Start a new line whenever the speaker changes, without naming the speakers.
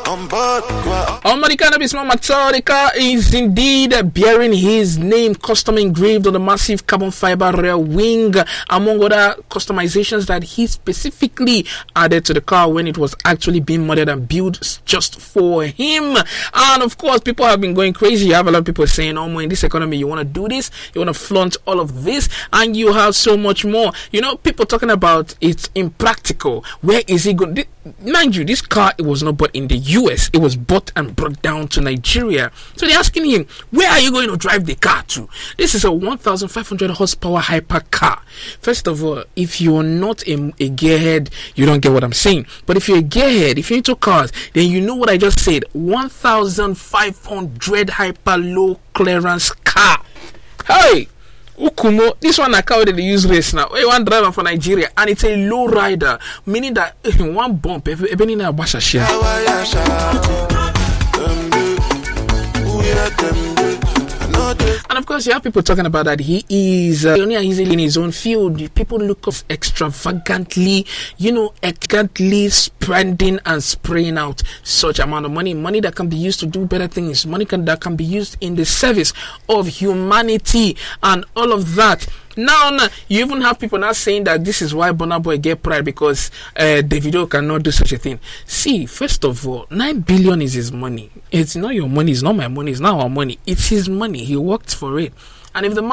Omari Cannabis Matorica is indeed bearing his name custom engraved on the massive carbon fiber rear wing, among other customizations that he specifically added to the car when it was actually being modded and built just for him. And of course, people have been going crazy. You have a lot of people saying, oh, in this economy, you want to do this, you want to flaunt all of this, and you have so much more. You know, people talking about it's impractical. Where is he going? Mind you, this car, it was not bought in the US. It was bought and brought down to Nigeria. So they're asking him, where are you going to drive the car to? This is a 1,500 horsepower hyper car. First of all, if you're not a gearhead, you don't get what I'm saying. But if you're a gearhead, if you're into cars, then you know what I just said. 1,500 hyper low clearance car. Hey! Ukumo, this one I can't really use race now. One driver for Nigeria, and it's a low rider, meaning that one bump, even in a basha. And of course, you have people talking about that he is only easily in his own field. People look up extravagantly, extravagantly spending and spraying out such amount of money that can be used to do better things, that can be used in the service of humanity and all of that. Now, you even have people now saying that this is why Burna Boy get pride because Davido cannot do such a thing. See, first of all, 9 billion is his money. It's not your money. It's not my money. It's not our money. It's his money. He worked for it. And if the man